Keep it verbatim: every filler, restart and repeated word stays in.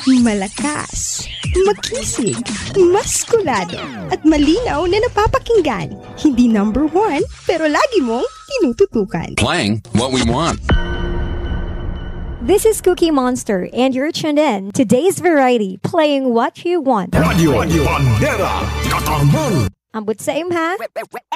Malakas, makisig, maskulado, at malinaw na napapakinggan. Hindi number one, pero lagi mong tinututukan. Playing what we want. This is Cookie Monster, and you're tuned in to Today's Variety, playing what you want. Radio Bandera Katarman. Ambot sa imha.